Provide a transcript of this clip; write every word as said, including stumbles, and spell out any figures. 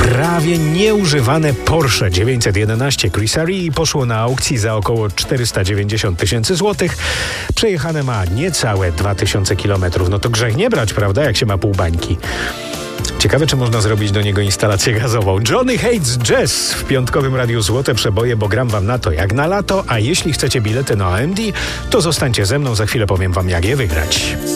prawie nieużywane Porsche dziewięćset jedenaście Chrisa Rii poszło na aukcji za około czterysta dziewięćdziesiąt tysięcy złotych. Przejechane ma niecałe dwa tysiące kilometrów. No to grzech nie brać, prawda, jak się ma pół bańki. Ciekawe, czy można zrobić do niego instalację gazową. Johnny Hates Jazz w piątkowym Radiu Złote Przeboje, bo gram wam na to jak na lato, a jeśli chcecie bilety na A M D, to zostańcie ze mną, za chwilę powiem wam, jak je wygrać.